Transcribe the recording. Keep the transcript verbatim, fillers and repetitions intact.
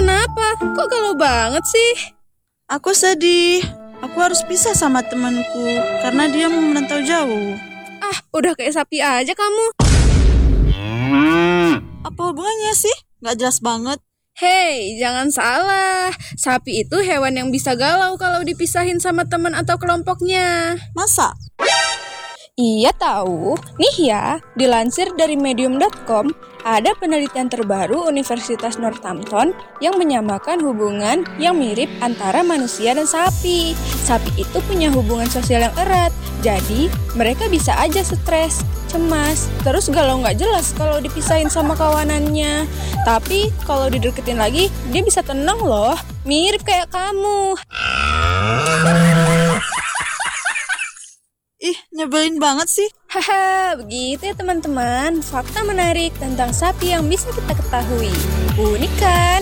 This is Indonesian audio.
Kenapa? Kok galau banget sih? Aku sedih. Aku harus pisah sama temanku karena dia mau merantau jauh. Ah, udah kayak sapi aja kamu. Apa hubungannya sih? Gak jelas banget. Hei, jangan salah. Sapi itu hewan yang bisa galau kalau dipisahin sama teman atau kelompoknya. Masa? Iya tahu. Nih ya, dilansir dari medium dot com, ada penelitian terbaru Universitas Northampton yang menyamakan hubungan yang mirip antara manusia dan sapi. Sapi itu punya hubungan sosial yang erat, jadi mereka bisa aja stres, cemas, terus galau nggak jelas kalau dipisahin sama kawanannya. Tapi kalau dideketin lagi, dia bisa tenang loh, mirip kayak kamu. Ih, nyebelin banget sih. Haha, begitu ya teman-teman. Fakta menarik tentang sapi yang bisa kita ketahui. Unik kan?